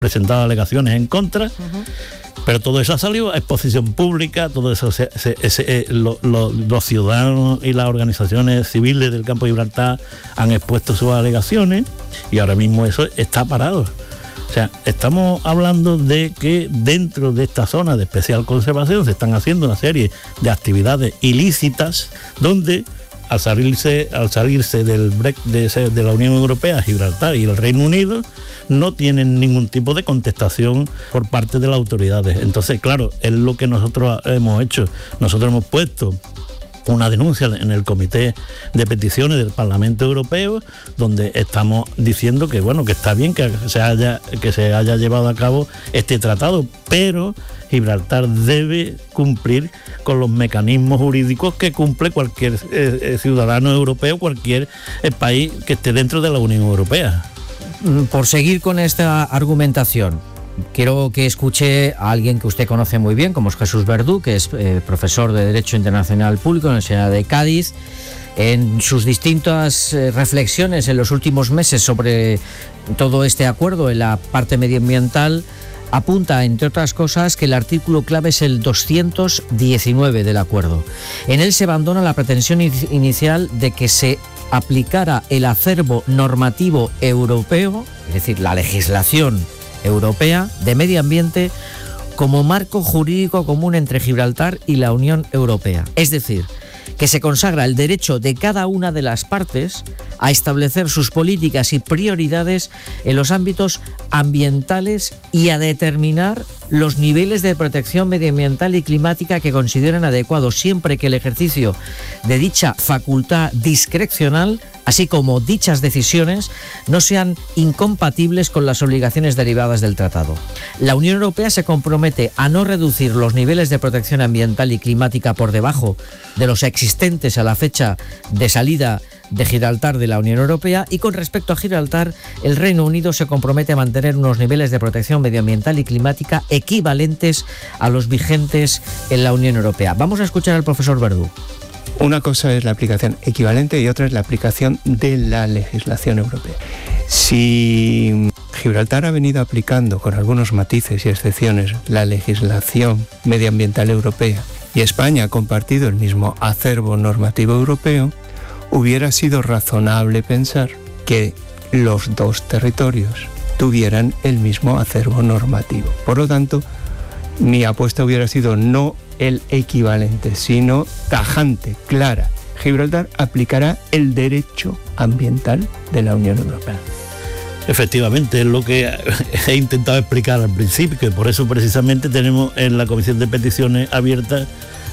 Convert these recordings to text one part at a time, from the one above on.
presentado alegaciones en contra, pero todo eso ha salido a exposición pública, todo eso los ciudadanos y las organizaciones civiles del campo de Gibraltar han expuesto sus alegaciones y ahora mismo eso está parado. O sea, estamos hablando de que dentro de esta zona de especial conservación se están haciendo una serie de actividades ilícitas donde al salirse del Brexit de la Unión Europea, Gibraltar y el Reino Unido no tienen ningún tipo de contestación por parte de las autoridades. Entonces, claro, es lo que nosotros hemos hecho. Nosotros hemos puesto una denuncia en el Comité de Peticiones del Parlamento Europeo, donde estamos diciendo que bueno, que está bien que se haya llevado a cabo este tratado, pero Gibraltar debe cumplir con los mecanismos jurídicos que cumple cualquier ciudadano europeo, cualquier país que esté dentro de la Unión Europea. Por seguir con esta argumentación, quiero que escuche a alguien que usted conoce muy bien, como es Jesús Verdú, que es profesor de Derecho Internacional Público en la Universidad de Cádiz. En sus distintas reflexiones en los últimos meses sobre todo este acuerdo en la parte medioambiental, apunta, entre otras cosas, que el artículo clave es el 219 del acuerdo. En él se abandona la pretensión inicial de que se aplicara el acervo normativo europeo, es decir, la legislación europea de medio ambiente, como marco jurídico común entre Gibraltar y la Unión Europea. Es decir, que se consagra el derecho de cada una de las partes a establecer sus políticas y prioridades en los ámbitos ambientales y a determinar los niveles de protección medioambiental y climática que consideren adecuados, siempre que el ejercicio de dicha facultad discrecional, así como dichas decisiones, no sean incompatibles con las obligaciones derivadas del tratado. La Unión Europea se compromete a no reducir los niveles de protección ambiental y climática por debajo de los existentes a la fecha de salida de Gibraltar de la Unión Europea, y con respecto a Gibraltar, el Reino Unido se compromete a mantener unos niveles de protección medioambiental y climática equivalentes a los vigentes en la Unión Europea. Vamos a escuchar al profesor Verdú. Una cosa es la aplicación equivalente y otra es la aplicación de la legislación europea. Si Gibraltar ha venido aplicando, con algunos matices y excepciones, la legislación medioambiental europea y España ha compartido el mismo acervo normativo europeo, hubiera sido razonable pensar que los dos territorios tuvieran el mismo acervo normativo. Por lo tanto, mi apuesta hubiera sido no el equivalente, sino tajante, clara. Gibraltar aplicará el derecho ambiental de la Unión Europea. Efectivamente, es lo que he intentado explicar al principio, que por eso precisamente tenemos en la Comisión de Peticiones abierta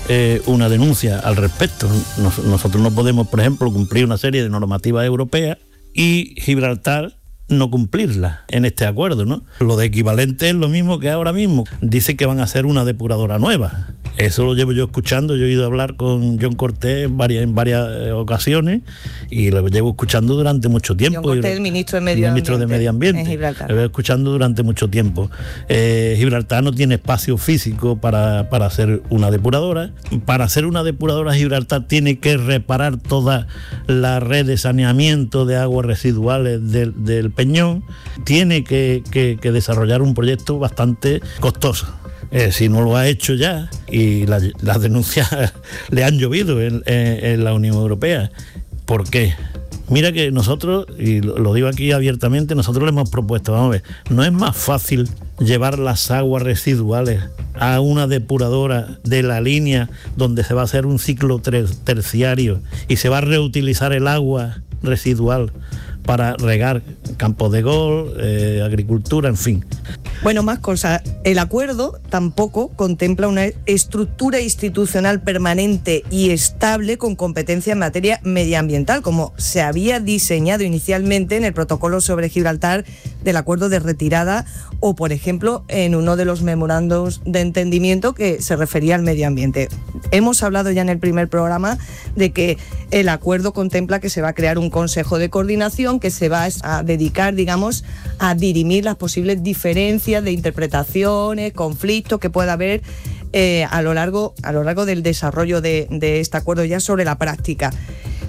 una denuncia al respecto. Nosotros no podemos, por ejemplo, cumplir una serie de normativas europeas y Gibraltar no cumplirlas en este acuerdo, ¿no? Lo de equivalente es lo mismo que ahora mismo. Dice que van a hacer una depuradora nueva. Eso lo llevo yo escuchando. Yo he ido a hablar con John Cortés en varias ocasiones y lo llevo escuchando durante mucho tiempo. John Cortés, el ministro de Medio Ambiente en Gibraltar. Lo llevo escuchando durante mucho tiempo. Gibraltar no tiene espacio físico para hacer una depuradora. Para hacer una depuradora, Gibraltar tiene que reparar toda la red de saneamiento de aguas residuales del Peñón. Tiene que desarrollar un proyecto bastante costoso. Si no lo ha hecho ya, y las denuncias le han llovido en la Unión Europea. ¿Por qué? Mira que nosotros, y lo digo aquí abiertamente, nosotros le hemos propuesto, vamos a ver, ¿no es más fácil llevar las aguas residuales a una depuradora de la línea donde se va a hacer un ciclo terciario y se va a reutilizar el agua residual para regar campos de golf, agricultura, en fin? Bueno, más cosas. El acuerdo tampoco contempla una estructura institucional permanente y estable con competencia en materia medioambiental, como se había diseñado inicialmente en el protocolo sobre Gibraltar del acuerdo de retirada o, por ejemplo, en uno de los memorandos de entendimiento que se refería al medio ambiente. Hemos hablado ya en el primer programa de que el acuerdo contempla que se va a crear un consejo de coordinación que se va a dedicar, digamos, a dirimir las posibles diferencias de interpretaciones, conflictos que pueda haber a lo largo del desarrollo de este acuerdo ya sobre la práctica.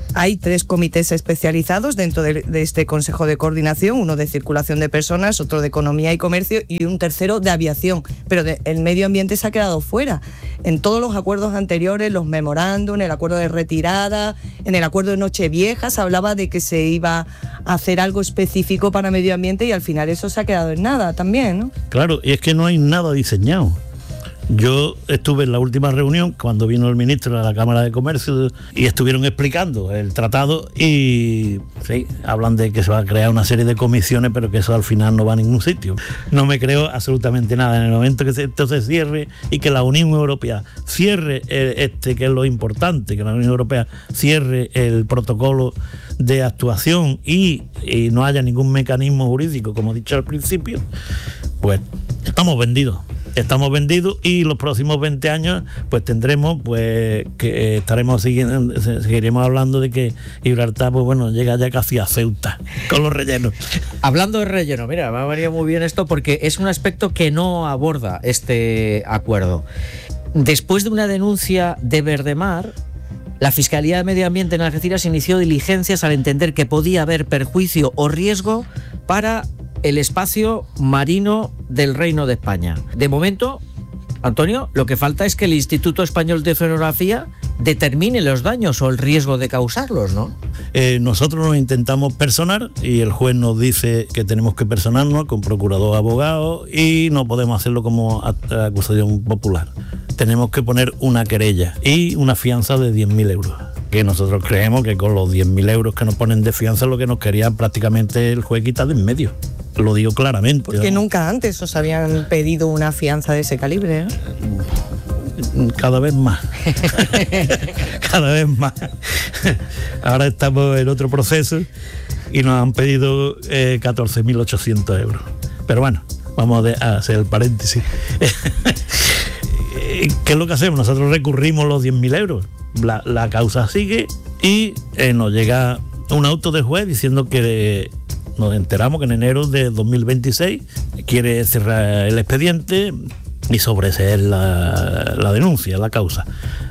Hay 3 comités especializados dentro de este Consejo de Coordinación, uno de circulación de personas, otro de economía y comercio y un tercero de aviación, pero el medio ambiente se ha quedado fuera. En todos los acuerdos anteriores, los memorándum, en el acuerdo de retirada, en el acuerdo de Nochevieja, se hablaba de que se iba a hacer algo específico para medio ambiente y al final eso se ha quedado en nada también, ¿no? Claro, y es que no hay nada diseñado. Yo estuve en la última reunión cuando vino el ministro de la Cámara de Comercio y estuvieron explicando el tratado y sí, hablan de que se va a crear una serie de comisiones, pero que eso al final no va a ningún sitio. No me creo absolutamente nada. En el momento que esto se cierre y que la Unión Europea cierre que es lo importante, que la Unión Europea cierre el protocolo de actuación y no haya ningún mecanismo jurídico, como he dicho al principio, pues estamos vendidos y los próximos 20 años pues tendremos pues que seguiremos hablando de que Gibraltar pues bueno llega ya casi a Ceuta con los rellenos. Hablando de relleno, mira, me ha venido muy bien esto porque es un aspecto que no aborda este acuerdo. Después de una denuncia de Verdemar, la Fiscalía de Medio Ambiente en Algeciras inició diligencias al entender que podía haber perjuicio o riesgo para el espacio marino del Reino de España. De momento, Antonio, lo que falta es que el Instituto Español de Oceanografía determine los daños o el riesgo de causarlos, ¿no? Nosotros nos intentamos personar y el juez nos dice que tenemos que personarnos con procurador abogado y no podemos hacerlo como acusación popular. Tenemos que poner una querella y una fianza de 10.000 euros. Que nosotros creemos que con los 10.000 euros que nos ponen de fianza lo que nos quería prácticamente el juez quitar de en medio. Lo digo claramente. Porque nunca antes os habían pedido una fianza de ese calibre, ¿no? Cada vez más. Cada vez más. Ahora estamos en otro proceso y nos han pedido 14.800 euros. Pero bueno, vamos a hacer el paréntesis. ¿Qué es lo que hacemos? Nosotros recurrimos los 10.000 euros. La causa sigue y nos llega un auto de juez diciendo que nos enteramos que en enero de 2026 quiere cerrar el expediente y sobreseer la denuncia, la causa.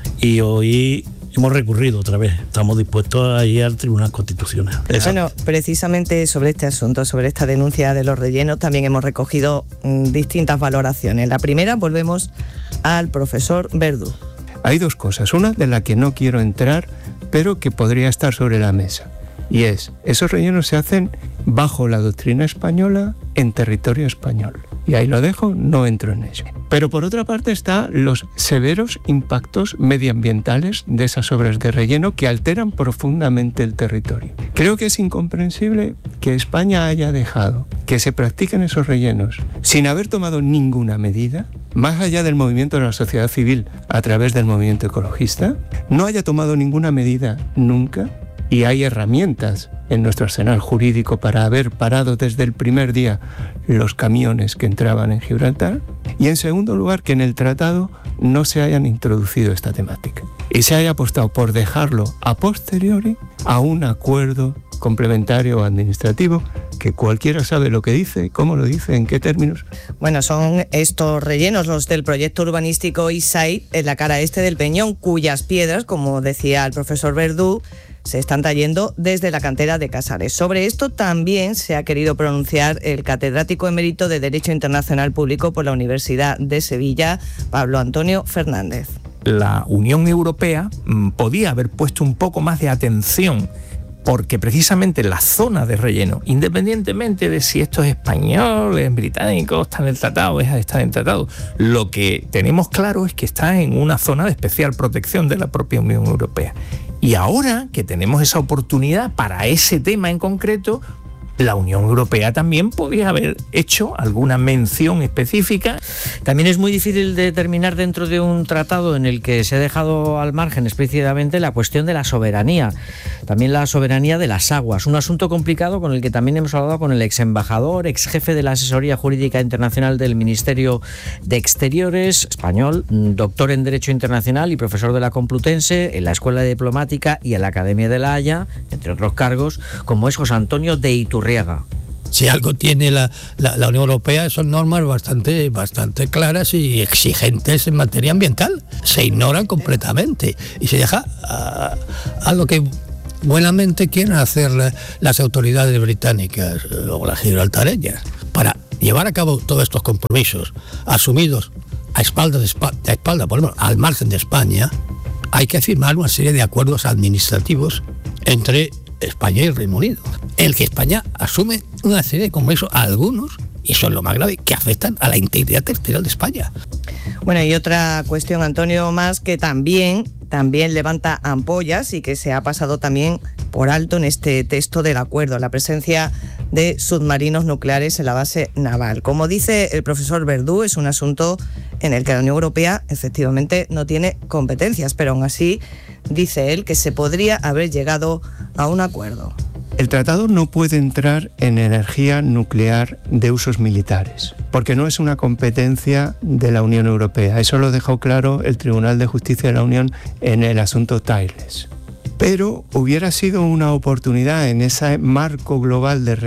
Y hoy hemos recurrido otra vez. Estamos dispuestos a ir al Tribunal Constitucional. Bueno, precisamente sobre este asunto, sobre esta denuncia de los rellenos, también hemos recogido distintas valoraciones. La primera, volvemos al profesor Verdú. Hay 2 cosas. Una de la que no quiero entrar, pero que podría estar sobre la mesa. Y esos rellenos se hacen bajo la doctrina española en territorio español. Y ahí lo dejo, no entro en ello. Pero por otra parte están los severos impactos medioambientales de esas obras de relleno que alteran profundamente el territorio. Creo que es incomprensible que España haya dejado que se practiquen esos rellenos sin haber tomado ninguna medida, más allá del movimiento de la sociedad civil a través del movimiento ecologista, no haya tomado ninguna medida nunca. Y hay herramientas en nuestro arsenal jurídico para haber parado desde el primer día los camiones que entraban en Gibraltar. Y en segundo lugar, que en el tratado no se hayan introducido esta temática. Y se haya apostado por dejarlo a posteriori a un acuerdo complementario o administrativo que cualquiera sabe lo que dice, cómo lo dice, en qué términos. Bueno, son estos rellenos los del proyecto urbanístico Eastside en la cara este del Peñón, cuyas piedras, como decía el profesor Verdú, se están trayendo desde la cantera de Casares. Sobre esto también se ha querido pronunciar el catedrático emérito de Derecho Internacional Público por la Universidad de Sevilla, Pablo Antonio Fernández. La Unión Europea podía haber puesto un poco más de atención, porque precisamente la zona de relleno, independientemente de si esto es español, es británico, está en el tratado, está en el tratado, lo que tenemos claro es que está en una zona de especial protección de la propia Unión Europea. Y ahora que tenemos esa oportunidad para ese tema en concreto, la Unión Europea también podría haber hecho alguna mención específica. También es muy difícil determinar dentro de un tratado en el que se ha dejado al margen explícitamente la cuestión de la soberanía, también la soberanía de las aguas, un asunto complicado con el que también hemos hablado con el ex embajador, ex jefe de la Asesoría Jurídica Internacional del Ministerio de Exteriores español, doctor en Derecho Internacional y profesor de la Complutense, en la Escuela Diplomática y en la Academia de La Haya, entre otros cargos, como es José Antonio de Iturriaga. Si algo tiene la Unión Europea son normas bastante claras y exigentes en materia ambiental. Se ignoran completamente y se deja a lo que buenamente quieren hacer las autoridades británicas o las gibraltareñas para llevar a cabo todos estos compromisos asumidos a espalda, por ejemplo, al margen de España. Hay que firmar una serie de acuerdos administrativos entre España y el Reino Unido, en el que España asume una serie de compromisos, algunos, y eso es lo más grave, que afectan a la integridad territorial de España. Bueno, y otra cuestión, Antonio, más que también levanta ampollas y que se ha pasado también por alto en este texto del acuerdo, la presencia de submarinos nucleares en la base naval. Como dice el profesor Verdú, es un asunto en el que la Unión Europea efectivamente no tiene competencias, pero aún así dice él que se podría haber llegado a un acuerdo. El tratado no puede entrar en energía nuclear de usos militares, porque no es una competencia de la Unión Europea. Eso lo dejó claro el Tribunal de Justicia de la Unión en el asunto Thales. Pero hubiera sido una oportunidad en ese marco global de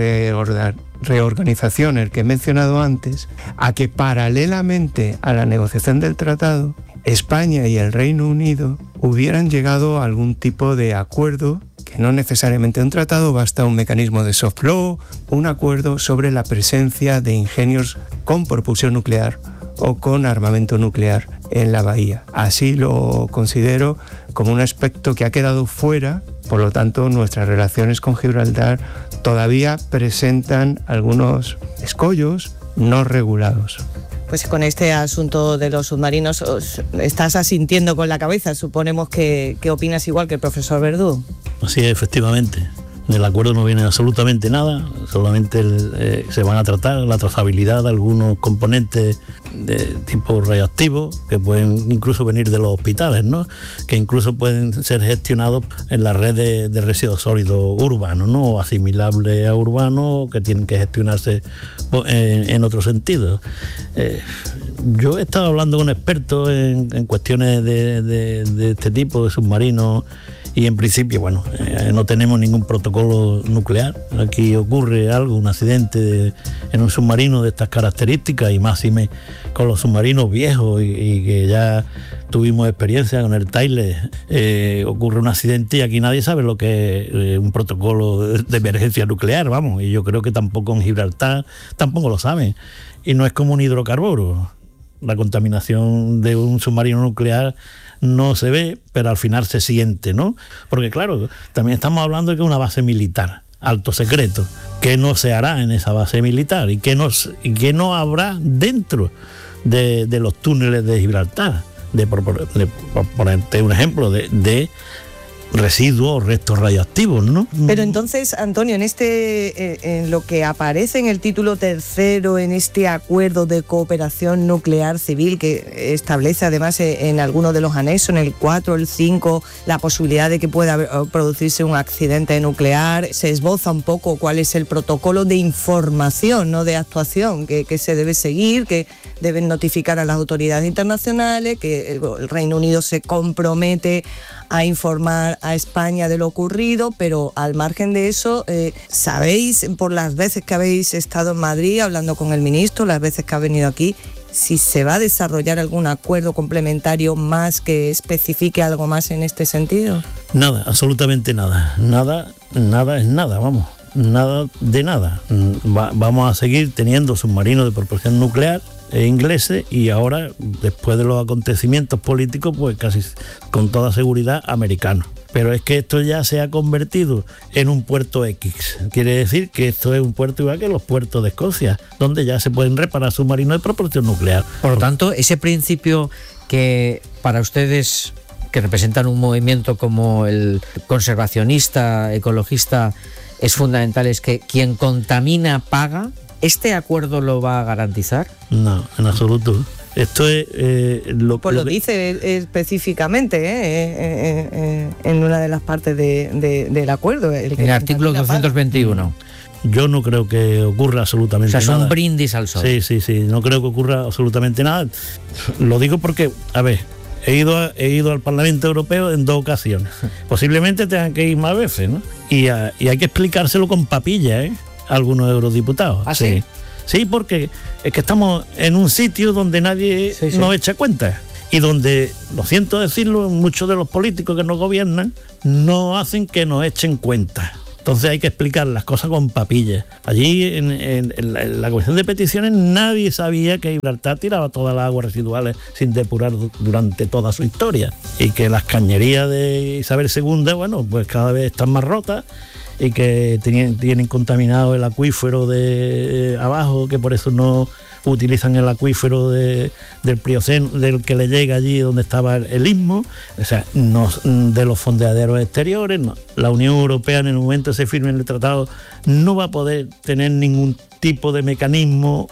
reorganización, el que he mencionado antes, a que paralelamente a la negociación del tratado, España y el Reino Unido hubieran llegado a algún tipo de acuerdo, que no necesariamente un tratado, basta un mecanismo de soft law, un acuerdo sobre la presencia de ingenios con propulsión nuclear o con armamento nuclear en la bahía. Así lo considero como un aspecto que ha quedado fuera, por lo tanto nuestras relaciones con Gibraltar todavía presentan algunos escollos no regulados. Pues con este asunto de los submarinos estás asintiendo con la cabeza, suponemos que opinas igual que el profesor Verdú. Así es, efectivamente. Del acuerdo no viene absolutamente nada, solamente se van a tratar la trazabilidad de algunos componentes de tipo radioactivo que pueden incluso venir de los hospitales, ¿no? Que incluso pueden ser gestionados en la red de residuos sólidos urbanos, ¿no? Asimilables a urbanos, que tienen que gestionarse en otro sentido. Yo he estado hablando con expertos en cuestiones de este tipo de submarinos. Y en principio, bueno, no tenemos ningún protocolo nuclear. Aquí ocurre algo, un accidente en un submarino de estas características, y máxime con los submarinos viejos y que ya tuvimos experiencia con el Thales. Ocurre un accidente y aquí nadie sabe lo que es un protocolo de emergencia nuclear, vamos. Y yo creo que tampoco en Gibraltar tampoco lo saben. Y no es como un hidrocarburo. La contaminación de un submarino nuclear no se ve, pero al final se siente, ¿no? Porque claro, también estamos hablando de que es una base militar, alto secreto, que no se hará en esa base militar y que no habrá dentro de los túneles de Gibraltar, por ponerte un ejemplo, de residuos, restos radioactivos, ¿no? Pero entonces, Antonio, en lo que aparece en el título tercero, en este acuerdo de cooperación nuclear civil que establece además en algunos de los anexos, en el 4, el 5, la posibilidad de que pueda producirse un accidente nuclear, se esboza un poco cuál es el protocolo de información, no de actuación, que se debe seguir, que deben notificar a las autoridades internacionales, que el Reino Unido se compromete a informar a España de lo ocurrido, pero al margen de eso, ¿sabéis, por las veces que habéis estado en Madrid hablando con el ministro, las veces que ha venido aquí, si se va a desarrollar algún acuerdo complementario más que especifique algo más en este sentido? Nada, absolutamente nada. Nada es nada, vamos. Nada de nada. Vamos a seguir teniendo submarinos de propulsión nuclear ingleses y ahora, después de los acontecimientos políticos, pues casi con toda seguridad americanos. Pero es que esto ya se ha convertido en un puerto X. Quiere decir que esto es un puerto igual que los puertos de Escocia, donde ya se pueden reparar submarinos de propulsión nuclear. Por lo tanto, ese principio que para ustedes, que representan un movimiento como el conservacionista, ecologista, es fundamental, es que quien contamina paga. ¿Este acuerdo lo va a garantizar? No, en absoluto. Esto es lo dice específicamente en una de las partes del acuerdo. El artículo 221. Yo no creo que ocurra absolutamente nada. O sea, es un brindis al sol. Sí, no creo que ocurra absolutamente nada. Lo digo porque, a ver, he ido al Parlamento Europeo en 2 ocasiones. Posiblemente tengan que ir más veces, ¿no? Y hay que explicárselo con papilla, algunos eurodiputados. ¿Ah, sí? Sí, porque es que estamos en un sitio donde nadie nos echa cuenta. y donde, lo siento decirlo, muchos de los políticos que nos gobiernan no hacen que nos echen cuenta. Entonces hay que explicar las cosas con papillas. Allí en la Comisión de Peticiones nadie sabía que Gibraltar tiraba todas las aguas residuales sin depurar durante toda su historia, y que las cañerías de Isabel II, bueno, pues cada vez están más rotas, y que tienen contaminado el acuífero de abajo, que por eso no utilizan el acuífero del Plioceno, del que le llega allí donde estaba el istmo, o sea, no, de los fondeaderos exteriores. No. La Unión Europea, en el momento que se firme el tratado, no va a poder tener ningún tipo de mecanismo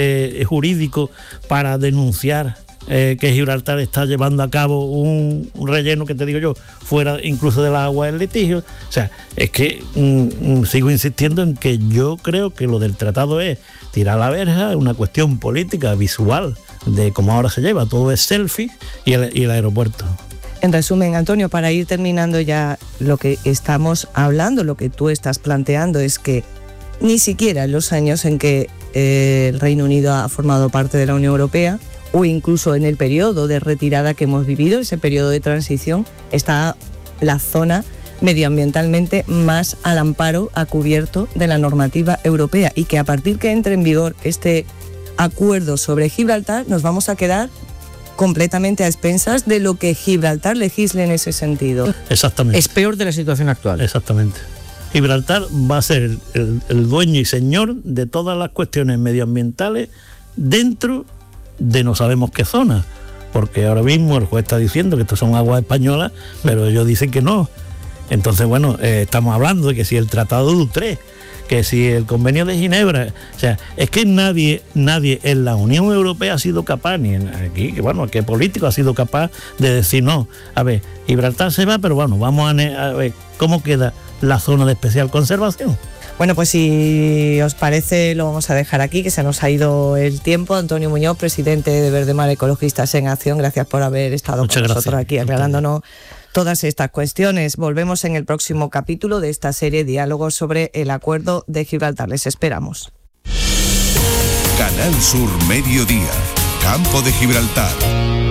jurídico para denunciar que Gibraltar está llevando a cabo un relleno, que te digo yo, fuera incluso de las aguas del litigio. O sea, es que sigo insistiendo en que yo creo que lo del tratado es tirar la verja, es una cuestión política, visual, de cómo ahora se lleva, todo es selfie y el aeropuerto. En resumen, Antonio, para ir terminando ya lo que estamos hablando, lo que tú estás planteando es que ni siquiera en los años en que el Reino Unido ha formado parte de la Unión Europea, o incluso en el periodo de retirada que hemos vivido, ese periodo de transición, está la zona medioambientalmente más al amparo, a cubierto de la normativa europea, y que a partir que entre en vigor este acuerdo sobre Gibraltar nos vamos a quedar completamente a expensas de lo que Gibraltar legisle en ese sentido. Exactamente. Es peor de la situación actual. Exactamente. Gibraltar va a ser el dueño y señor de todas las cuestiones medioambientales dentro de no sabemos qué zona, porque ahora mismo el juez está diciendo que estos son aguas españolas, pero ellos dicen que no. Entonces, bueno, estamos hablando de que si el Tratado de Utrecht, que si el Convenio de Ginebra, o sea, es que nadie en la Unión Europea ha sido capaz, ni aquí, bueno, qué político ha sido capaz de decir, no, a ver, Gibraltar se va, pero bueno, vamos a ver cómo queda la zona de especial conservación. Bueno, pues si os parece lo vamos a dejar aquí, que se nos ha ido el tiempo. Antonio Muñoz, presidente de Verdemar Ecologistas en Acción, gracias por haber estado con nosotros aquí aclarándonos todas estas cuestiones. Volvemos en el próximo capítulo de esta serie Diálogos sobre el Acuerdo de Gibraltar. Les esperamos. Canal Sur Mediodía, Campo de Gibraltar.